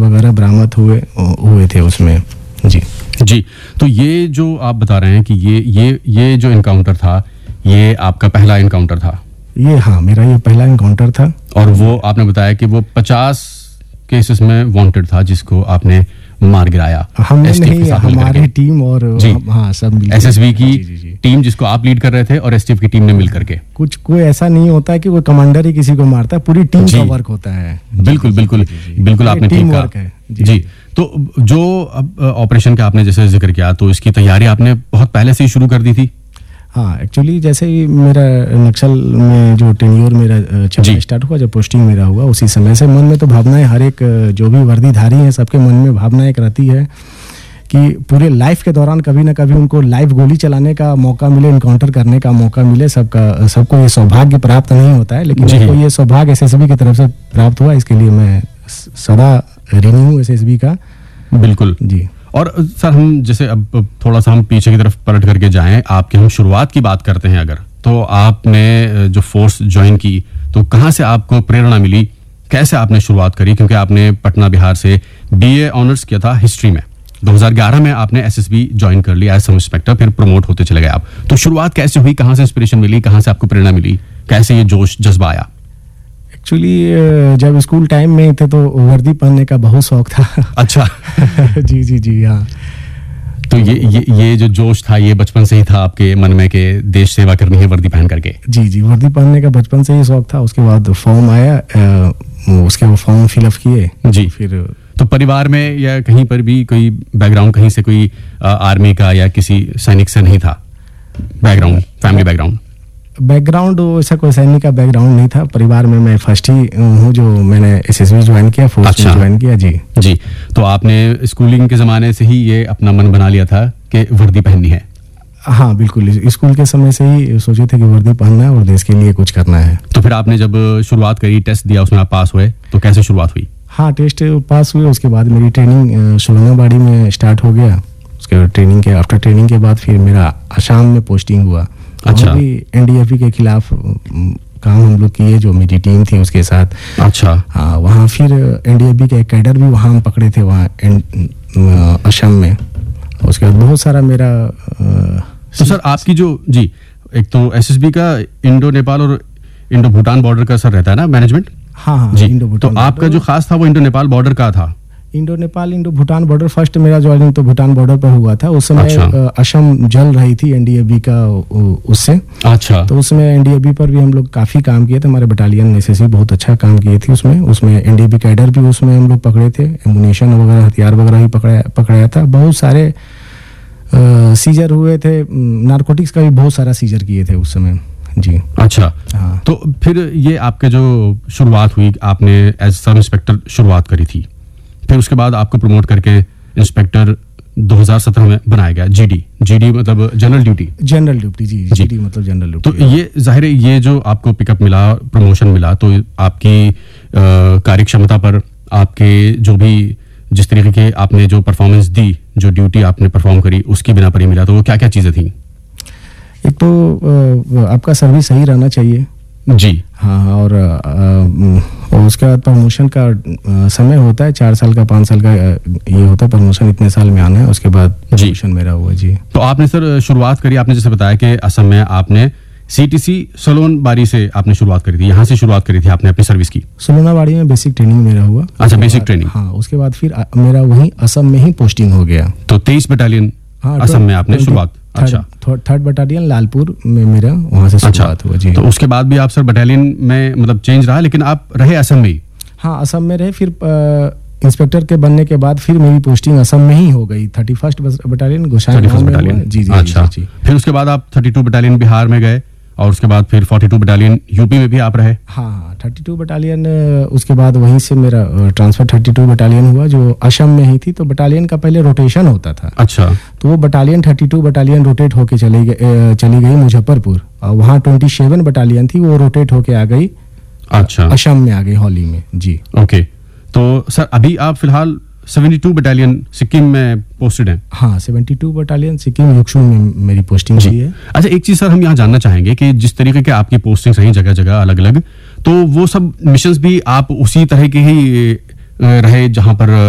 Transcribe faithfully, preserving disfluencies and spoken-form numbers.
वगैरह बरामद हुए हुए थे उसमें। जी जी। तो ये जो आप बता रहे हैं कि ये ये ये जो इनकाउंटर था, ये आपका पहला इनकाउंटर था? ये हाँ, मेरा ये पहला इनकाउंटर था। और वो आपने बताया कि वो पचास केसेस में वांटेड था जिसको आपने मार गिराया। हमने नहीं, हमारी टीम और हाँ सब मिलकर, एसएसबी की जी, जी, जी। टीम जिसको आप लीड कर रहे थे और एसटीएफ की टीम ने मिल करके। कुछ कोई ऐसा नहीं होता है कि कोई कमांडर ही किसी को मारता है, पूरी टीम का वर्क होता है। बिल्कुल बिल्कुल बिल्कुल, आपने टीम वर्क है जी। तो जो ऑपरेशन का आपने जैसे जिक्र किया, तो इसकी तैयारी आपने बहुत पहले से ही शुरू कर दी थी? हाँ, एक्चुअली जैसे ही मेरा नक्सल में जो टेन्योर मेरा चलना स्टार्ट हुआ, जब पोस्टिंग मेरा हुआ, उसी समय से मन में तो भावनाएं, हर एक जो भी वर्दीधारी हैं सबके मन में भावना एक रहती है कि पूरे लाइफ के दौरान कभी ना कभी उनको लाइव गोली चलाने का मौका मिले, इनकाउंटर करने का मौका मिले। सबका सबको ये सौभाग्य प्राप्त नहीं होता है, लेकिन मुझको ये सौभाग्य एसएसबी की तरफ से प्राप्त हुआ। इसके लिए मैं सदा ऋणी हूँ एसएसबी का। बिल्कुल जी। और सर, हम जैसे अब थोड़ा सा हम पीछे की तरफ पलट करके जाएं, आपके हम शुरुआत की बात करते हैं अगर, तो आपने जो फोर्स ज्वाइन की तो कहाँ से आपको प्रेरणा मिली, कैसे आपने शुरुआत करी? क्योंकि आपने पटना बिहार से बीए ऑनर्स किया था हिस्ट्री में, दो हज़ार ग्यारह में आपने एसएसबी ज्वाइन कर लिया एज सब इंस्पेक्टर, फिर प्रमोट होते चले गए आप। तो शुरुआत कैसे हुई, कहाँ से इंस्पिरेशन मिली, कहाँ से आपको प्रेरणा मिली, कैसे ये जोश जज्बा आया? एक्चुअली जब स्कूल टाइम में थे तो वर्दी पहनने का बहुत शौक था। अच्छा। जी जी जी हाँ। तो ये ये ये जो जोश था, ये बचपन से ही था आपके मन में कि देश सेवा करनी है वर्दी पहन करके? जी जी, वर्दी पहनने का बचपन से ही शौक था। उसके बाद फॉर्म आया, उसके वो फॉर्म फिलअप किए जी। फिर तो परिवार में या कहीं पर भी कोई बैकग्राउंड, कहीं से कोई आर्मी का या किसी सैनिक से नहीं था बैकग्राउंड, फैमिली बैकग्राउंड? बैकग्राउंड ऐसा कोई सैनिक का बैकग्राउंड नहीं था परिवार में। मैं फर्स्ट ही हूँ जो मैंने एसएसबी ज्वाइन किया, फोर्स अच्छा। में ज्वाइन किया। जी जी। तो आपने स्कूलिंग के ज़माने से ही ये अपना मन बना लिया था कि वर्दी पहननी है? हाँ बिल्कुल, स्कूल के समय से ही सोचे थे कि वर्दी पहनना है और देश के लिए कुछ करना है। तो फिर आपने जब शुरुआत करी, टेस्ट दिया, उसमें आप पास हुए, तो कैसे शुरुआत हुई? हाँ, टेस्ट पास हुए। उसके बाद मेरी ट्रेनिंग सोलंगाबाड़ी में स्टार्ट हो गया। उसके ट्रेनिंग के आफ्टर ट्रेनिंग के बाद फिर मेरा असम में पोस्टिंग हुआ। अच्छा। भी एनडीएफबी के खिलाफ काम हम लोग किए, जो मेरी टीम थी उसके साथ। अच्छा। हाँ, वहाँ फिर एनडीएफबी के कैडर भी वहाँ हम पकड़े थे वहाँ असम में। उसके बाद बहुत सारा मेरा आ, तो सर आपकी जो जी एक तो एसएसबी का इंडो नेपाल और इंडो भूटान बॉर्डर का सर रहता है ना मैनेजमेंट? हाँ हाँ जी। इंडो भूटान। तो आपका जो खास था वो इंडो नेपाल बॉर्डर का था? Indo Nepal Indo Bhutan border, first मेरा ज्वाइनिंग तो भूटान बॉर्डर पर हुआ था। उस समय अच्छा। असम जल रही थी एनडीएफबी का उससे। अच्छा। तो उसमें एनडीएफबी पर भी हम लोग काफी काम किए थे। हमारे बटालियन एसएसबी बहुत अच्छा काम किए थे उसमें। उसमें एनडीएफबी कैडर भी उसमें हम लोग पकड़े थे, एमुनेशन वगैरह, हथियार वगैरह भी पकड़ा पकड़ाया था। बहुत सारे सीजर हुए थे, नारकोटिक्स का भी बहुत सारा सीजर किए थे उस समय। जी। अच्छा। हाँ। तो फिर ये आपके जो शुरुआत हुई, आपने एज सब इंस्पेक्टर शुरुआत करी थी, फिर उसके बाद आपको प्रमोट करके इंस्पेक्टर दो हज़ार सत्रह में बनाया गया। जीडी, जीडी मतलब जनरल ड्यूटी। जनरल ड्यूटी जी, जीडी मतलब जनरल ड्यूटी। तो ये जाहिर है ये जो आपको पिकअप मिला, प्रमोशन मिला, तो आपकी कार्य क्षमता पर, आपके जो भी जिस तरीके के आपने जो परफॉर्मेंस दी, जो ड्यूटी आपने परफॉर्म करी, उसकी बिना पर ही मिला। तो वो क्या क्या चीजें थी? एक तो आपका सर्विस सही रहना चाहिए जी। हाँ, और, और उसके बाद प्रमोशन का समय होता है, चार साल का, पाँच साल का ये होता है प्रमोशन, इतने साल में आना है। उसके बाद प्रमोशन मेरा हुआ जी। तो आपने सर शुरुआत करी, आपने जैसे बताया कि असम में आपने सीटीसी सोलोनबाड़ी से आपने शुरुआत करी थी, यहाँ से शुरुआत करी थी आपने अपनी सर्विस की? सोलोनबाड़ी में बेसिक ट्रेनिंग मेरा हुआ। अच्छा, बेसिक ट्रेनिंग। हाँ, उसके बाद फिर मेरा वहीं असम में ही पोस्टिंग हो गया। तो तेईस बटालियन हाँ, असम में आपने शुरुआत? अच्छा। थर्ड बटालियन लालपुर में मेरा वहाँ से शुरुआत हुआ जी। तो उसके बाद भी आप सर बटालियन में मतलब चेंज रहा, लेकिन आप रहे असम में ही? हाँ, असम में रहे। फिर इंस्पेक्टर के बनने के बाद फिर मेरी पोस्टिंग असम में ही हो गई, थर्टी फर्स्ट बटालियन गोसाईगंज में। जी जी। अच्छा। जी, जी। फिर उसके बाद आप थर्टी टू बटालियन बिहार में गए, और उसके बाद फिर फोर्टी टू बटालियन यूपी में भी आप रहे? हाँ हाँ, थर्टी टू बटालियन। उसके बाद वहीं से मेरा ट्रांसफर थर्टी टू बटालियन हुआ, जो असम में ही थी। तो बटालियन का पहले रोटेशन होता था। अच्छा। तो वो battalion thirty two battalion rotate होके चली गई चली गई मुजफ्फरपुर, और वहाँ ट्वेंटी सेवन बटालियन थी, वो रोटेट होके आ गई। अच्छा। असम में आ गई हौली में जी। ओके। तो सर अभी आप फिलहाल बहत्तर बटालियन सिक्किम में पोस्टेड हैं? हाँ, बहत्तर बटालियन सिक्किम युक्सुम में मेरी पोस्टिंग हुई है। अच्छा, एक चीज सर हम यहाँ जानना चाहेंगे कि जिस तरीके के आपकी पोस्टिंग रही जगह जगह अलग अलग, तो वो सब मिशंस भी आप उसी तरह के ही रहे जहाँ पर